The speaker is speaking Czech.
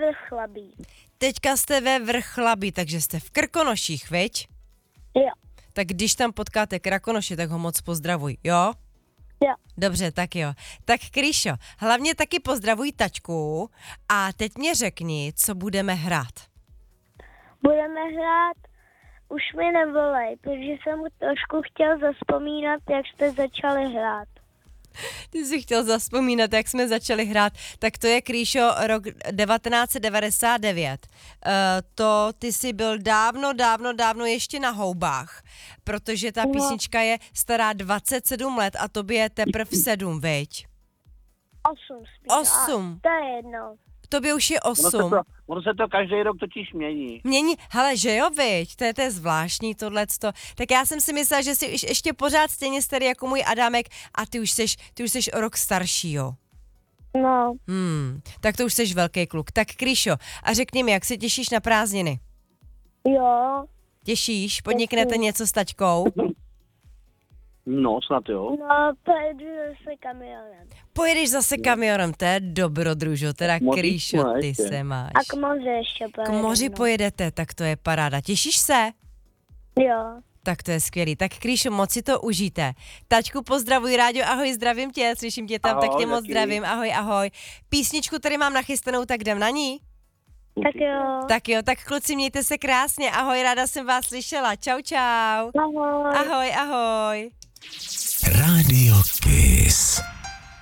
Vrchlabí. Teďka jste ve Vrchlabí, takže jste v Krkonoších, viď? Jo. Tak když tam potkáte Krakonoše, tak ho moc pozdravuj, jo? Jo. Dobře, tak jo. Tak Krýšo, hlavně taky pozdravuj tačku a teď mě řekni, co budeme hrát. Budeme hrát Už mi nevolej, protože jsem mu trošku chtěl zavzpomínat, jak jste začali hrát. Ty jsi chtěl zavzpomínat, jak jsme začali hrát, tak to je, Krýšo, rok 1999. To ty jsi byl dávno ještě na houbách, protože ta písnička je stará 27 let a tobě je teprve 7, viď? 8 spíš. 8. To je jedno. Tobě už je 8. Ono se to každý rok totiž mění. Mění, hele, že jo, viď, to je zvláštní tohleto. Tak já jsem si myslela, že jsi ještě pořád stejně starý jako můj Adamek a ty už seš o rok starší, jo. No, Tak to už seš velký kluk. Tak Krýšo, a řekni mi, jak se těšíš na prázdniny? jo. Těšíš? Podniknete něco s taťkou? No, snad jo. No, pojedu zase kamionem. Pojedeš zase kamionem, to je dobrodružo, teda Moři, Krýšo, no, ty ještě. se máš. A k moři ještě K pojedu. moři pojedete, tak to je paráda. Těšíš se? Jo. Tak to je skvělý. Tak Krýšo, moc si to užijte. Tačku, pozdravuj, Ráďo, ahoj, zdravím tě, slyším tě tam, Ahoj, tak tě moc taky. zdravím, ahoj. Písničku tady mám nachystanou, tak jdem na ní? Tak jo. Tak kluci, mějte se krásně, ahoj, ráda jsem vás slyšela, čau. Ahoj. Ahoj. Radio Kiss.